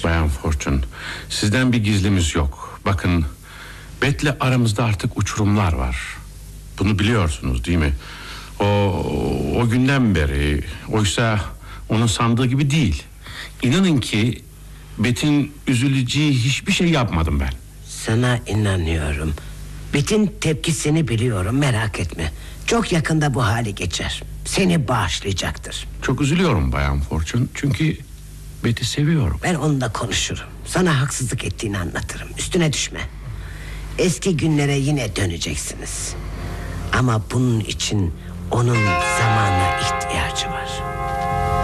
Bayan Fortune, sizden bir gizlimiz yok. Bakın, Beth'le aramızda artık uçurumlar var. Bunu biliyorsunuz değil mi? O günden beri. Oysa onun sandığı gibi değil. İnanın ki Beth'in üzüleceği hiçbir şey yapmadım ben. Sana inanıyorum. Beth'in tepkisini biliyorum, merak etme. Çok yakında bu hali geçer. Seni bağışlayacaktır. Çok üzülüyorum Bayan Fortune, çünkü Beth'i seviyorum. Ben onunla konuşurum. Sana haksızlık ettiğini anlatırım. Üstüne düşme. Eski günlere yine döneceksiniz. Ama bunun için onun zamana ihtiyacı var.